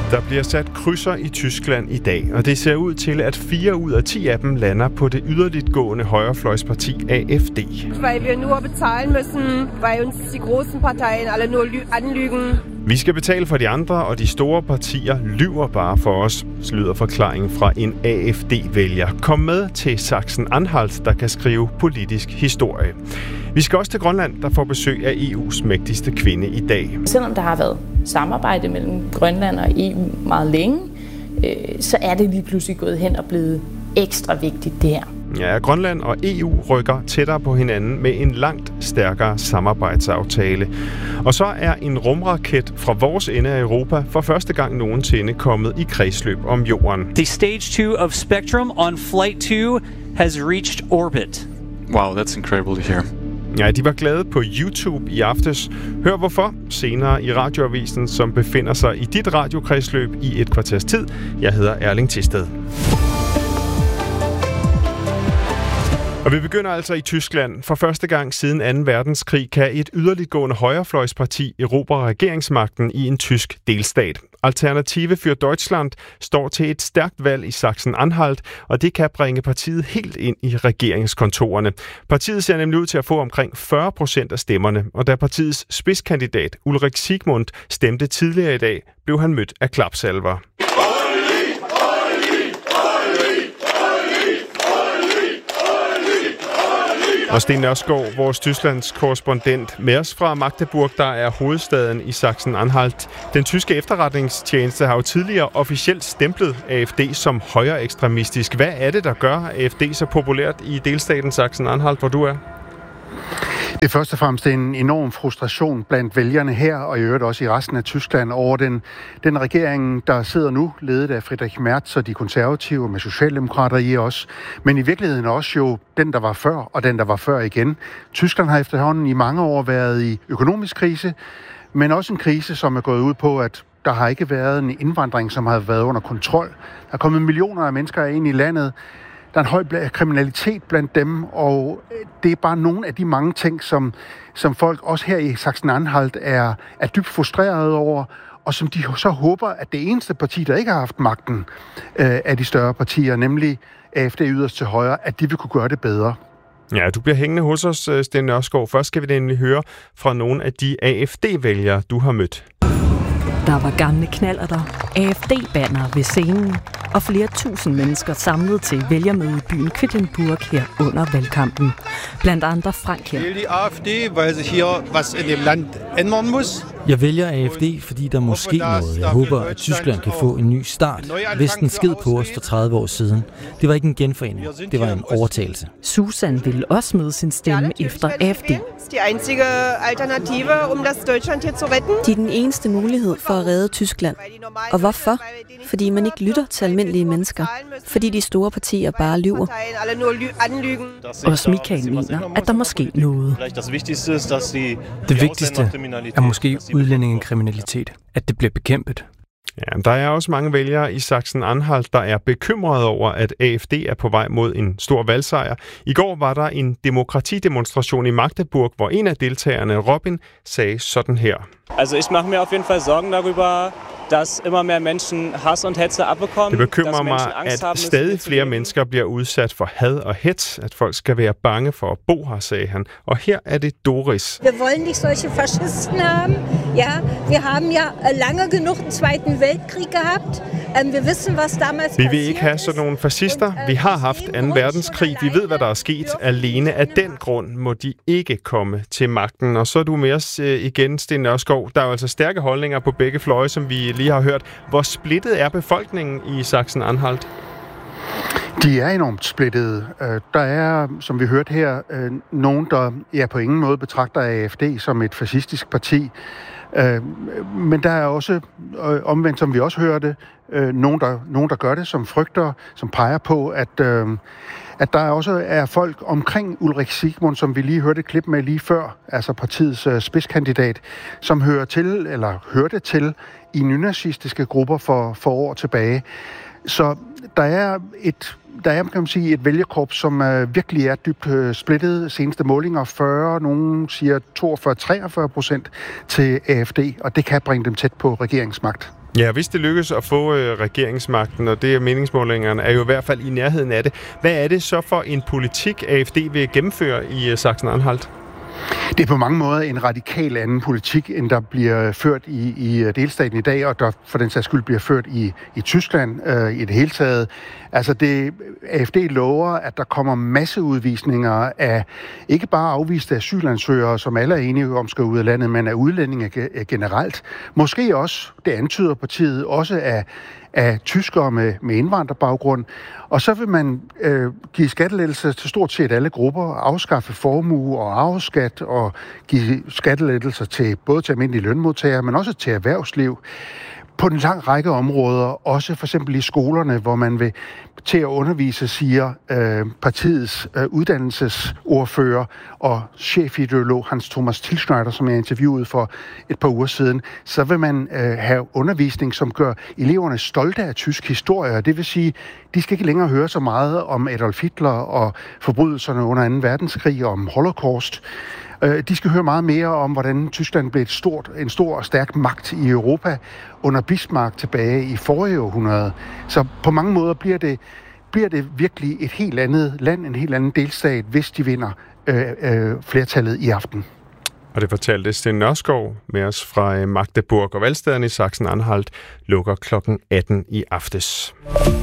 Der bliver sat krydser i Tyskland i dag, og det ser ud til, at 4 ud af 10 af dem lander på det yderligtgående højrefløjsparti AfD. Weil wir nur bezahlen müssen, weil uns die großen Parteien alle nur anlügen. Vi skal betale for de andre, og de store partier lyver bare for os, lyder forklaringen fra en AfD-vælger. Kom med til Sachsen-Anhalt, der kan skrive politisk historie. Vi skal også til Grønland, der får besøg af EU's mægtigste kvinde i dag. Selvom der har været samarbejde mellem Grønland og EU meget længe, så er det lige pludselig gået hen og blevet ekstra vigtigt det her. Ja, Grønland og EU rykker tættere på hinanden med en langt stærkere samarbejdsaftale. Og så er en rumraket fra vores ende af Europa for første gang nogensinde kommet i kredsløb om jorden. The stage 2 of Spectrum on flight 2 has reached orbit. Wow, that's incredible to hear. Ja, de var glade på YouTube i aftes. Hør hvorfor senere i radioavisen, som befinder sig i dit radiokredsløb i et kvarters tid. Jeg hedder Erling Thisted. Og vi begynder altså i Tyskland. For første gang siden 2. verdenskrig kan et yderliggående højrefløjsparti erobre regeringsmagten i en tysk delstat. Alternative für Deutschland står til et stærkt valg i Sachsen-Anhalt, og det kan bringe partiet helt ind i regeringskontorerne. Partiet ser nemlig ud til at få omkring 40% af stemmerne, og da partiets spidskandidat Ulrik Siegmund stemte tidligere i dag, blev han mødt af klapsalver. Og Sten Nørskov, vores Tysklands korrespondent med os fra Magdeburg, der er hovedstaden i Sachsen-Anhalt. Den tyske efterretningstjeneste har jo tidligere officielt stemplet AfD som højre ekstremistisk. Hvad er det, der gør AfD så populært i delstaten Sachsen-Anhalt, hvor du er? Det er først og fremmest en enorm frustration blandt vælgerne her, og i øvrigt også i resten af Tyskland, over den regering, der sidder nu, ledet af Friedrich Merz og de konservative med socialdemokrater i os, men i virkeligheden også jo den, der var før, og den, der var før igen. Tyskland har efterhånden i mange år været i økonomisk krise, men også en krise, som er gået ud på, at der har ikke været en indvandring, som har været under kontrol. Der er kommet millioner af mennesker ind i landet. Der er en høj kriminalitet blandt dem, og det er bare nogle af de mange ting, som folk også her i Sachsen-Anhalt er dybt frustrerede over, og som de så håber, at det eneste parti, der ikke har haft magten af de større partier, nemlig AfD yderst til højre, at de vil kunne gøre det bedre. Ja, du bliver hængende hos os, Sten Nørskov. Først skal vi nemlig høre fra nogle af de AfD-vælgere, du har mødt. Der var gamle knallerter, AfD-banner ved scenen, og flere tusind mennesker samlet til vælgermøde i byen Quedlinburg her under valgkampen. Blandt andre Frank her. Jeg vælger AfD, weil sich hier was in dem Land ändern muss. Jeg vælger AfD, fordi der må ske noget. Jeg håber, at Tyskland kan få en ny start. Vesten sked på os for 30 år siden. Det var ikke en genforening. Det var en overtagelse. Susan ville også møde sin stemme efter AfD. Die einzige Alternative, um das Deutschland hier zu retten. De er den eneste mulighed for at redde Tyskland. Og hvorfor? Fordi man ikke lytter til almindelige mennesker. Fordi de store partier bare lyver. Også Michael mener, at der må ske noget. Det vigtigste er måske udlændingekriminalitet, at det bliver bekæmpet. Ja, der er også mange vælgere i Sachsen-Anhalt, der er bekymrede over, at AfD er på vej mod en stor valgsejr. I går var der en demokratidemonstration i Magdeburg, hvor en af deltagerne, Robin, sagde sådan her. Also ich mache mir auf jeden Fall Sorgen darüber, dass immer mehr Menschen Hass und Hetze abbekommen. Det bekymrer mig, at stadig flere mennesker bliver udsat for had og hets, at folk skal være bange for at bo her, sagde han. Og her er det Doris. Wir wollen nicht solche Faschisten haben. Ja, wir haben ja lange genug den Zweiten Weltkrieg gehabt. Wir wissen, was damals Vi vil ikke have sådan nogle fascister. Vi har haft 2. verdenskrig. Vi ved, hvad der er sket. Alene af den grund må de ikke komme til magten. Og så er du med os igen, Sten Nørskov. Der er jo altså stærke holdninger på begge fløje, som vi lige har hørt. Hvor splittet er befolkningen i Sachsen-Anhalt? De er enormt splittede. Der er, som vi hørte her, nogen, der på ingen måde betragter AfD som et fascistisk parti. Men der er også, omvendt som vi også hørte, nogen, der gør det, som frygter, som peger på, at der også er folk omkring Ulrik Siegmund, som vi lige hørte et klip med lige før, altså partiets spidskandidat, som hørte til i nynazistiske grupper for år tilbage. Så der er kan man sige, et vælgerkorps, som virkelig er dybt splittet. Seneste målinger 40, nogen siger 42-43% til AfD, og det kan bringe dem tæt på regeringsmagt. Ja, hvis det lykkes at få regeringsmagten, og det er meningsmålingerne, er jo i hvert fald i nærheden af det. Hvad er det så for en politik, AfD vil gennemføre i Sachsen-Anhalt? Det er på mange måder en radikal anden politik, end der bliver ført i delstaten i dag, og der for den sags skyld bliver ført i Tyskland i det hele taget. Altså AfD lover, at der kommer masseudvisninger af ikke bare afviste asylansøgere, som alle er enige om skal ud af landet, men af udlændinge generelt. Måske også, det antyder partiet, også af tyskere med indvandrerbaggrund. Og så vil man give skattelettelser til stort set alle grupper, afskaffe formue og arveskat og give skattelettelser både til almindelige lønmodtagere, men også til erhvervsliv. På en lang række områder, også for eksempel i skolerne, hvor man vil til at undervise, siger partiets uddannelsesordfører og chefideolog Hans Thomas Tilschneider, som jeg interviewede for et par uger siden, så vil man have undervisning, som gør eleverne stolte af tysk historie. Det vil sige, de skal ikke længere høre så meget om Adolf Hitler og forbrydelserne under 2. verdenskrig og om Holocaust. De skal høre meget mere om, hvordan Tyskland blev en stor og stærk magt i Europa under Bismarck tilbage i forrige århundrede. Så på mange måder bliver det virkelig et helt andet land, en helt anden delstat, hvis de vinder flertallet i aften. Og det fortalte Sten Nørskov med os fra Magdeburg, og valgstederne i Sachsen-Anhalt lukker klokken 18 i aftes.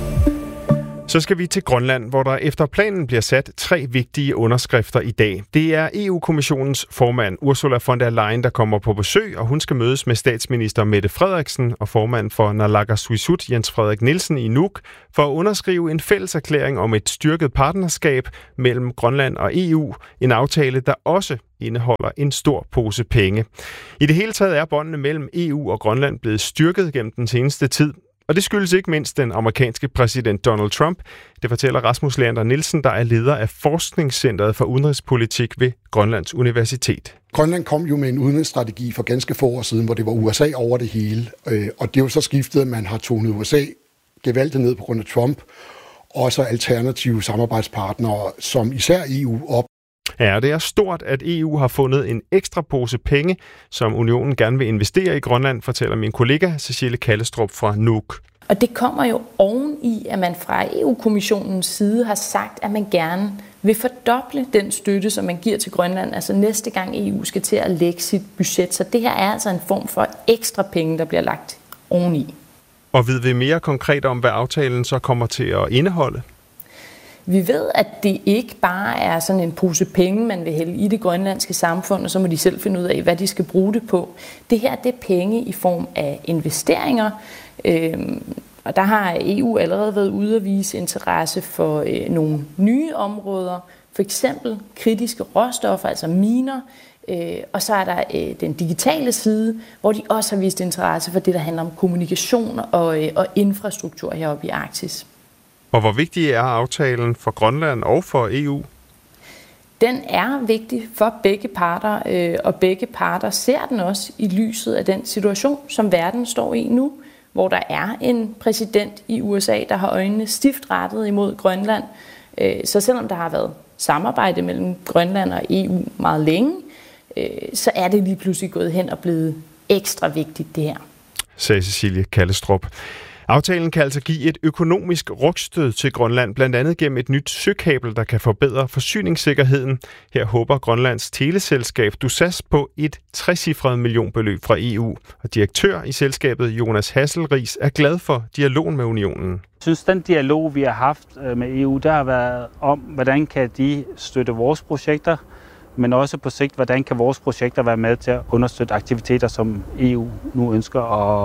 Så skal vi til Grønland, hvor der efter planen bliver sat 3 vigtige underskrifter i dag. Det er EU-kommissionens formand Ursula von der Leyen, der kommer på besøg, og hun skal mødes med statsminister Mette Frederiksen og formand for Naalakkersuisut Jens Frederik Nielsen i Nuuk for at underskrive en fælles erklæring om et styrket partnerskab mellem Grønland og EU. En aftale, der også indeholder en stor pose penge. I det hele taget er båndene mellem EU og Grønland blevet styrket gennem den seneste tid. Og det skyldes ikke mindst den amerikanske præsident Donald Trump. Det fortæller Rasmus Leander Nielsen, der er leder af Forskningscentret for Udenrigspolitik ved Grønlands Universitet. Grønland kom jo med en udenrigsstrategi for ganske få år siden, hvor det var USA over det hele. Og det er jo så skiftet, at man har tonet USA gevaldigt ned på grund af Trump. Og så alternative samarbejdspartnere, som især EU op. Ja, det er stort, at EU har fundet en ekstra pose penge, som unionen gerne vil investere i Grønland, fortæller min kollega Cecilie Kallestrup fra Nuuk. Og det kommer jo oven i, at man fra EU-kommissionens side har sagt, at man gerne vil fordoble den støtte, som man giver til Grønland, altså næste gang EU skal til at lægge sit budget. Så det her er altså en form for ekstra penge, der bliver lagt oveni. Og ved vi mere konkret om, hvad aftalen så kommer til at indeholde? Vi ved, at det ikke bare er sådan en pose penge, man vil hælde i det grønlandske samfund, og så må de selv finde ud af, hvad de skal bruge det på. Det her, det er penge i form af investeringer, og der har EU allerede været ude at vise interesse for nogle nye områder, for eksempel kritiske råstoffer, altså miner, og så er der den digitale side, hvor de også har vist interesse for det, der handler om kommunikation og infrastruktur heroppe i Arktis. Og hvor vigtig er aftalen for Grønland og for EU? Den er vigtig for begge parter, og begge parter ser den også i lyset af den situation, som verden står i nu, hvor der er en præsident i USA, der har øjnene stift rettet imod Grønland. Så selvom der har været samarbejde mellem Grønland og EU meget længe, så er det lige pludselig gået hen og blevet ekstra vigtigt, det her. Sagde Cecilie Kallestrup. Aftalen kan altså give et økonomisk rygstød til Grønland, blandt andet gennem et nyt søkabel, der kan forbedre forsyningssikkerheden. Her håber Grønlands teleselskab Dusas på et 3-cifret millionbeløb fra EU. Og direktør i selskabet Jonas Hasselriis er glad for dialogen med unionen. Jeg synes, den dialog, vi har haft med EU, der har været om, hvordan kan de støtte vores projekter, men også på sigt, hvordan kan vores projekter være med til at understøtte aktiviteter, som EU nu ønsker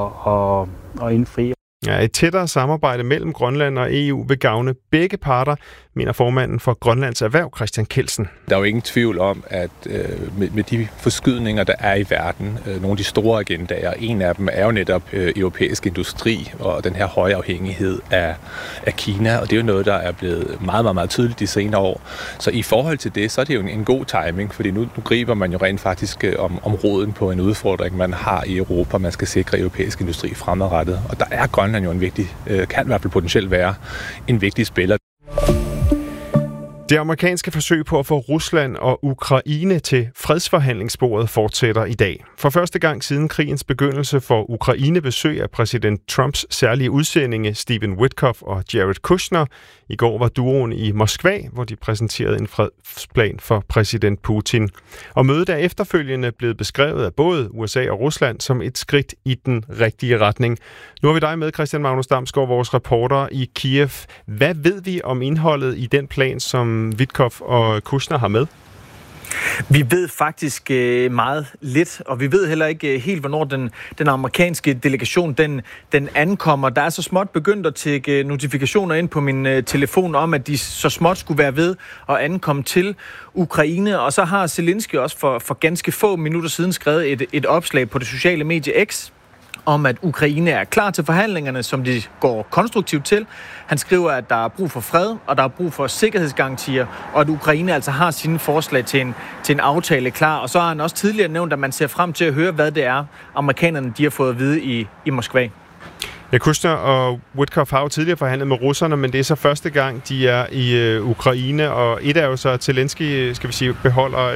at indfri. Ja, et tættere samarbejde mellem Grønland og EU vil gavne begge parter, mener formanden for Grønlands Erhverv, Christian Kelsen. Der er jo ingen tvivl om, at med de forskydninger, der er i verden, nogle af de store agendaer, en af dem er jo netop europæisk industri og den her høje afhængighed af Kina, og det er jo noget, der er blevet meget, meget, meget tydeligt de senere år. Så i forhold til det, så er det jo en god timing, fordi nu griber man jo rent faktisk om roden på en udfordring, man har i Europa. Man skal sikre europæisk industri fremadrettet, og der er Grønland jo en vigtig, kan i hvert fald potentielt være en vigtig spiller. Det amerikanske forsøg på at få Rusland og Ukraine til fredsforhandlingsbordet fortsætter i dag. For første gang siden krigens begyndelse får Ukraine besøg af præsident Trumps særlige udsendinge Stephen Witkoff og Jared Kushner. I går var duoen i Moskva, hvor de præsenterede en fredsplan for præsident Putin. Og mødet er efterfølgende blevet beskrevet af både USA og Rusland som et skridt i den rigtige retning. Nu har vi dig med, Christian Magnus Damsgaard, vores reporter i Kiev. Hvad ved vi om indholdet i den plan, som Witkoff og Kushner har med? Vi ved faktisk meget lidt, og vi ved heller ikke helt, hvornår den amerikanske delegation den ankommer. Der er så småt begyndt at tække notifikationer ind på min telefon om, at de så småt skulle være ved at ankomme til Ukraine. Og så har Zelensky også for ganske få minutter siden skrevet et opslag på det sociale medie X, om at Ukraine er klar til forhandlingerne, som de går konstruktivt til. Han skriver, at der er brug for fred, og der er brug for sikkerhedsgarantier, og at Ukraine altså har sine forslag til en aftale klar. Og så har han også tidligere nævnt, at man ser frem til at høre, hvad det er, amerikanerne de har fået at vide i Moskva. Ja, Kushner og Witkoff har jo tidligere forhandlet med russerne, men det er så første gang, de er i Ukraine, og et er jo så, at Zelensky, skal vi sige, beholder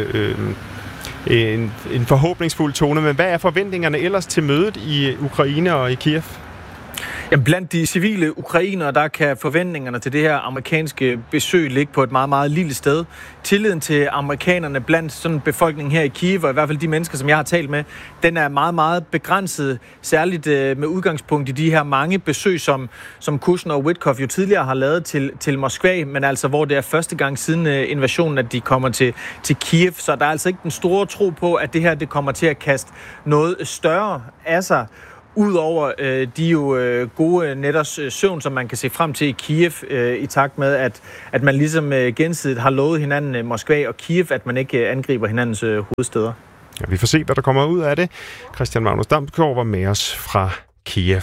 en forhåbningsfuld tone, men hvad er forventningerne ellers til mødet i Ukraine og i Kiev? Jamen, blandt de civile ukrainere, der kan forventningerne til det her amerikanske besøg ligge på et meget, meget lille sted. Tilliden til amerikanerne blandt sådan befolkningen her i Kiev, og i hvert fald de mennesker, som jeg har talt med, den er meget, meget begrænset, særligt med udgangspunkt i de her mange besøg, som Kushner og Witkoff jo tidligere har lavet til Moskva, men altså hvor det er første gang siden invasionen, at de kommer til Kiev. Så der er altså ikke den store tro på, at det her det kommer til at kaste noget større af sig, udover de jo gode nætters søvn, som man kan se frem til i Kiev, i takt med, at man ligesom gensidigt har lovet hinanden Moskva og Kiev, at man ikke angriber hinandens hovedsteder. Ja, vi får se, hvad der kommer ud af det. Christian Magnus Damsgaard var med os fra Kiev.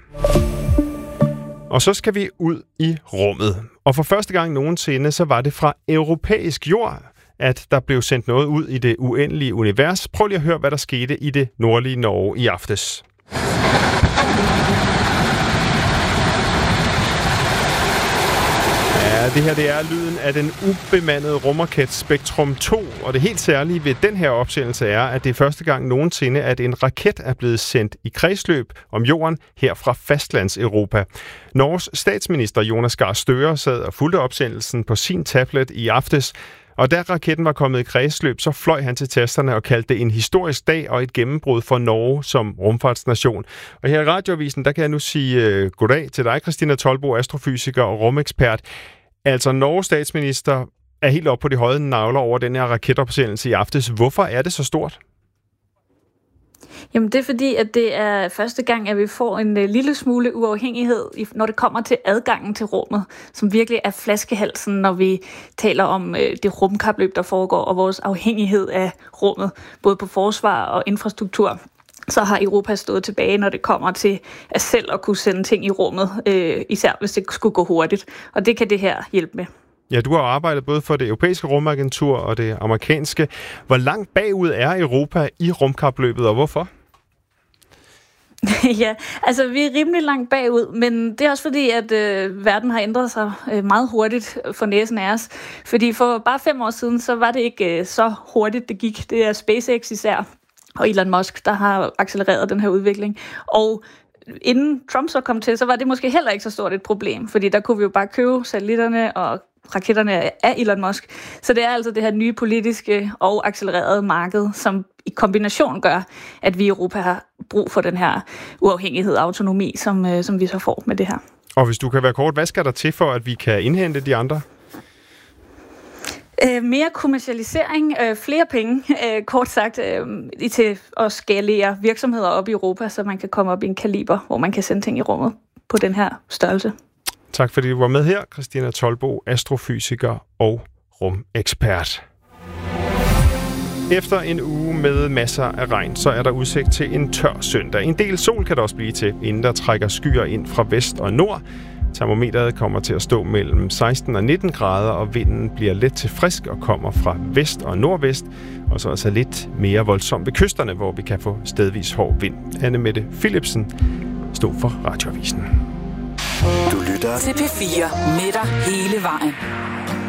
Og så skal vi ud i rummet. Og for første gang nogensinde, så var det fra europæisk jord, at der blev sendt noget ud i det uendelige univers. Prøv lige at høre, hvad der skete i det nordlige Norge i aftes. Ja, det her det er lyden af den ubemandede rumraket Spektrum 2, og det helt særlige ved den her opsendelse er, at det er første gang nogensinde, at en raket er blevet sendt i kredsløb om jorden her fra fastlands-Europa. Norges statsminister Jonas Gahr Støre sad og fulgte opsendelsen på sin tablet i aftes, og da raketten var kommet i kredsløb, så fløj han til tasterne og kaldte det en historisk dag og et gennembrud for Norge som rumfartsnation. Og her i Radioavisen, der kan jeg nu sige goddag til dig, Christina Tolbo, astrofysiker og rumekspert. Altså, Norges statsminister er helt oppe på de høje nagler over den her raketopsendelse i aftes. Hvorfor er det så stort? Jamen det er fordi, at det er første gang, at vi får en lille smule uafhængighed, når det kommer til adgangen til rummet, som virkelig er flaskehalsen, når vi taler om det rumkapløb, der foregår, og vores afhængighed af rummet, både på forsvar og infrastruktur. Så har Europa stået tilbage, når det kommer til at selv at kunne sende ting i rummet, især hvis det skulle gå hurtigt. Og det kan det her hjælpe med. Ja, du har arbejdet både for det europæiske rumagentur og det amerikanske. Hvor langt bagud er Europa i rumkapløbet, og hvorfor? Ja, altså vi er rimelig langt bagud, men det er også fordi, at verden har ændret sig meget hurtigt for næsen af os. Fordi for bare 5 år siden, så var det ikke så hurtigt, det gik. Det er SpaceX især og Elon Musk, der har accelereret den her udvikling. Og inden Trump så kom til, så var det måske heller ikke så stort et problem, fordi der kunne vi jo bare købe satellitterne og raketterne af Elon Musk. Så det er altså det her nye politiske og accelererede marked, som i kombination gør, at vi i Europa har brug for den her uafhængighed og autonomi, som vi så får med det her. Og hvis du kan være kort, hvad skal der til for, at vi kan indhente de andre? Mere kommercialisering, flere penge, kort sagt, til at skalere virksomheder op i Europa, så man kan komme op i en kaliber, hvor man kan sende ting i rummet på den her størrelse. Tak fordi du var med her, Christina Tolbo, astrofysiker og rumekspert. Efter en uge med masser af regn, så er der udsigt til en tør søndag. En del sol kan der også blive til, inden der trækker skyer ind fra vest og nord. Termometeret kommer til at stå mellem 16 og 19 grader, og vinden bliver let til frisk og kommer fra vest og nordvest, og så altså lidt mere voldsom ved kysterne, hvor vi kan få stedvis hård vind. Anne Mette Philipsen stod for Radioavisen. Du lytter til P4 med dig hele vejen.